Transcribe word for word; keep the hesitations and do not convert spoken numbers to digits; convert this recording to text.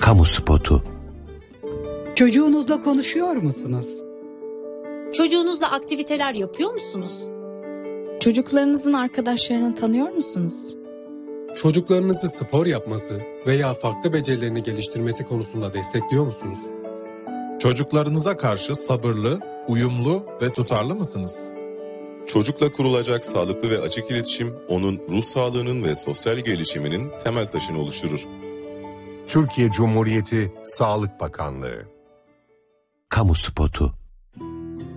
Kamu spotu. Çocuğunuzla konuşuyor musunuz? Çocuğunuzla aktiviteler yapıyor musunuz? Çocuklarınızın arkadaşlarını tanıyor musunuz? Çocuklarınızı spor yapması veya farklı becerilerini geliştirmesi konusunda destekliyor musunuz? Çocuklarınıza karşı sabırlı, uyumlu ve tutarlı mısınız? Çocukla kurulacak sağlıklı ve açık iletişim, onun ruh sağlığının ve sosyal gelişiminin temel taşını oluşturur. Türkiye Cumhuriyeti Sağlık Bakanlığı. Kamu spotu.